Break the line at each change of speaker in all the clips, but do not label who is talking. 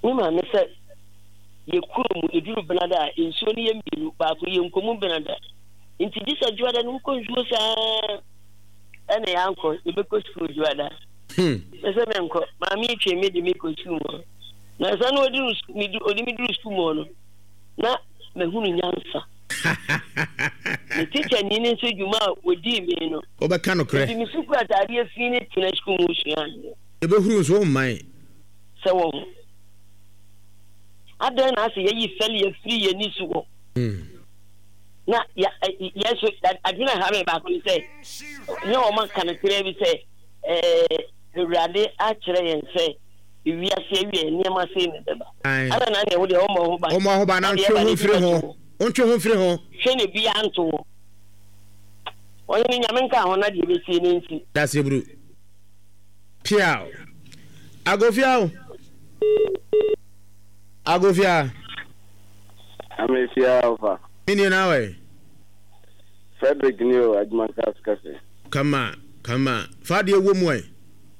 Uma me say ye kurum eduru benada ensuo ne yembiru ba ko ye nkomu benada inti disa juada no ko nsuo sa ene yanko e be ko school juada ese me nko ma mi twe me de me ko school mo na sa no odi mi duru school mo no na me hunu nyansa the teacher ni ne so juma odi me no
obeka no kre
mi suku atade afi ne tina school mo hua
e be huru so man
se wo adan na se yi feli ya free ya ni sugo na yes adwena ha me ba ko say ne o man kan kire bi say rade a kire yen say wi ase wi ni ma say ne deba ala na ne wo de o mo ho ba na ntwe ho firi ho ontwe ho firi ho hwe ne bi anto onye nyame nka ho na de be sie ne nti that's e bru piao agofia
Amefia over.
Mini nawe?
Frederick Neo Admankas Cafe.
Kama. Fadi ewo mu e.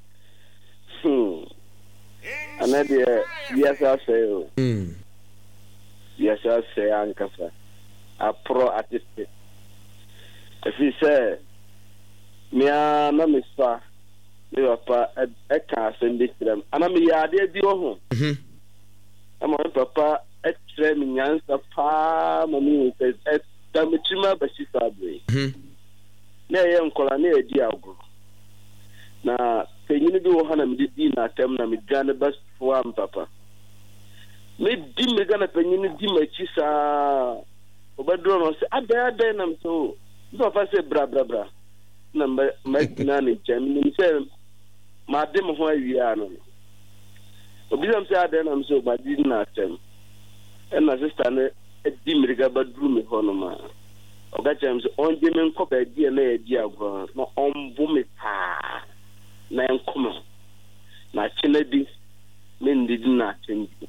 Anadi biasa say. Biasa say ankasa. A pro artist. If he say me na misfa me papa e ka send them. Ana me yade bi wo ho. Ama papa etre mi nyansa pa mami se damitima bashi sabre na ye nkola na edi agro na penyini bi wo hana mi di na tem na mi gane bas fo am papa me di me gane penyini di ma chi sa obedro no se ada na mso papa se bra na ma na ni chemi ni se ma de mo ho awia no obizam se ada na mso ba di na tem na sister ne di miriga badru me hono ma oga james on de men ko ba di na e di agro no on bu me pa na enkoma na chinedi men di na tendi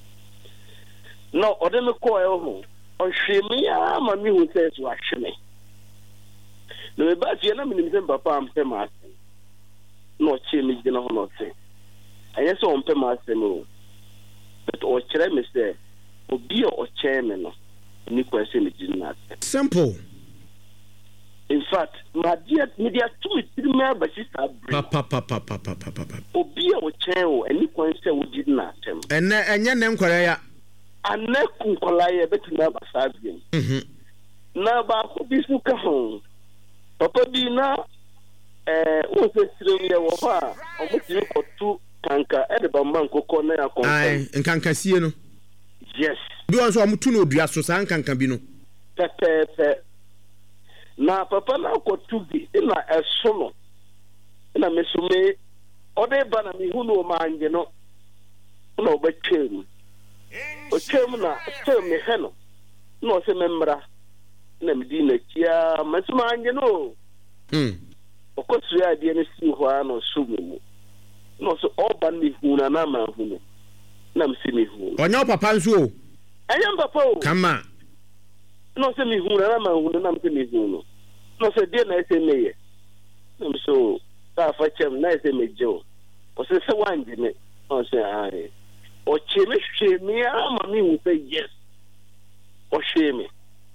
no ode me ko e ho o hwemi ya ma mi hu se so ahweme no me ba tie na me nim papa am pe ma no chi mi di na ho no se aye so on pe ma se no but o kire me se obi o cheme no ni kwese me di na
simple.
In fact, my dear media to me ba sister
papa
obi o cheme any kwese wo di na tem
enye ne nkwara ya
anaku nkola ya betina ba sabien na ba ko bi su ka ho papa bi na o se sire ya wo ha o mo ti ko tu kanka e de ba man kokko na ya kon
ai nkanka sie no
yes
bi won so amutu no dua so san kanka bi no
pepe na papa na ko tu bi na eso no na mesume ode ba na mi hunu ma anje no na obetwem o chem na chem me heno no se memra na mi di na kia masuma anje no o ko su ya die ne si ho ano su mu no so oba ni huna na ma hunu na msi mi hunu
onyo papa nso o
anya papa o
kama
no se mi huna na ma hunu na msi mi hunu no se die na ese meye na mso ta fa chem na ese mejo o se wanje me o se ai o cheme ama mi hu say yes o cheme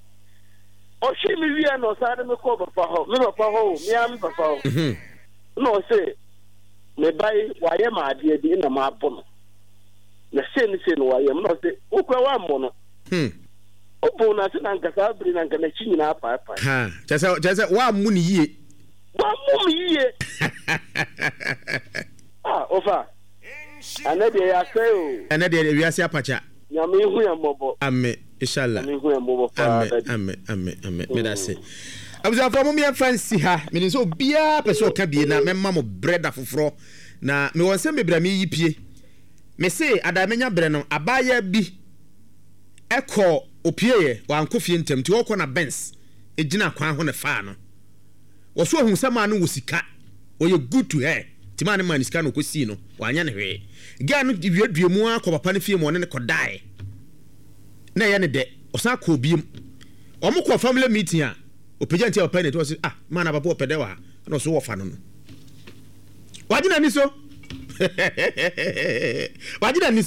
wi no sa de me ko papa ho me papa ho mi am papa ho no se me bai wa ye ma ade di na ma bo no na se no wa ye no se o kwa wa mo no o bo na se na nkasa bri na nkana chi nyina pa
ha chese wa mu ni yie
ofa anade ya sayo
anade ya wiase apacha
nyame hu ya mbobo
amen inshallah
nyame hu ya mbobo fa
amen medase abuza fa mo me fancy ha me nso bia pese o ka bie na memma mo bread afoforo na me won se me bra me yipie me se adamenya bre no abaya bi eko opieye wankofie ntem ti woko na Benz ejina kwan ho ne fa no wo so hu sama no wosika oye good to her timane man sika no kosi no wanya ne hwe ga no diwiedue mu akọ papa ne fie mu ne kodai na ye ne de osan akọ obiem omukọ family meeting a opagya ntia papa ne to say man na papa opede wa na so wo fa no no wagina ni so wagina ni